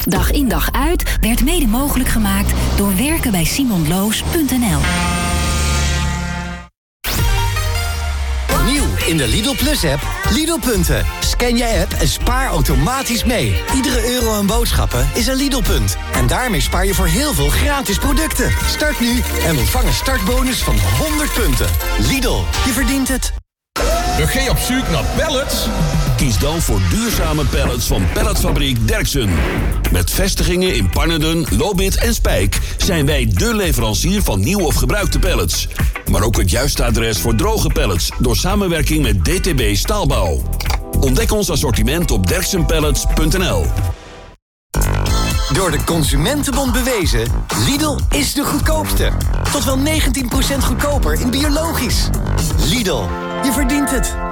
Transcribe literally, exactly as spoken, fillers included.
Dag in dag uit werd mede mogelijk gemaakt door werken bij simon loos punt n l. Nieuw in de Lidl Plus-app, Lidl-punten. Scan je app en spaar automatisch mee. Iedere euro aan boodschappen is een Lidl-punt. En daarmee spaar je voor heel veel gratis producten. Start nu en ontvang een startbonus van honderd punten. Lidl, je verdient het. We gaan op zoek naar pallets? Kies dan voor duurzame pallets van Palletfabriek Derksen. Met vestigingen in Pannerden, Lobith en Spijk zijn wij de leverancier van nieuw of gebruikte pallets. Maar ook het juiste adres voor droge pallets door samenwerking met D T B Staalbouw. Ontdek ons assortiment op derksenpallets punt n l. Door de Consumentenbond bewezen, Lidl is de goedkoopste. Tot wel negentien procent goedkoper in biologisch. Lidl, je verdient het.